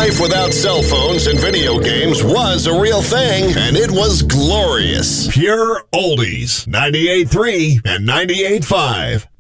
life without cell phones and video games was a real thing, and it was glorious. Pure Oldies, 98.3 and 98.5.